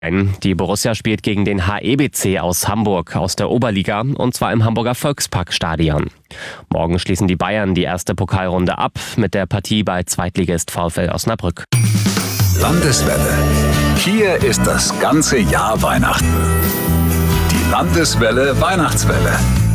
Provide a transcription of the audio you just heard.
Die Borussia spielt gegen den HEBC aus Hamburg aus der Oberliga und zwar im Hamburger Volksparkstadion. Morgen schließen die Bayern die erste Pokalrunde ab mit der Partie bei Zweitligist VfL Osnabrück. Landeswelle. Hier ist das ganze Jahr Weihnachten. Die Landeswelle Weihnachtswelle.